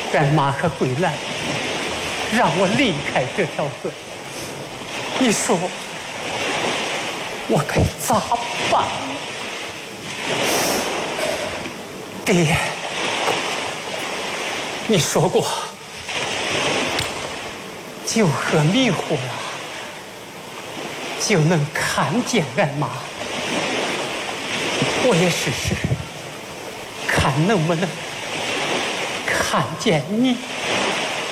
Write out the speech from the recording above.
俺马可归来，让我离开这条河，你说我该咋办？爹，你说过，酒喝迷糊了，就能看见俺妈。我也试试，看能不能看见你。